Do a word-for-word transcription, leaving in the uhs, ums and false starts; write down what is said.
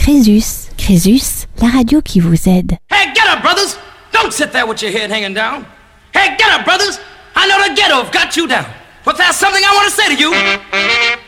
Crésus, Crésus, la radio qui vous aide. Hey, get up, brothers! Don't sit there with your head hanging down. Hey, get up, brothers! I know the ghetto have got you down. But there's something I want to say to you.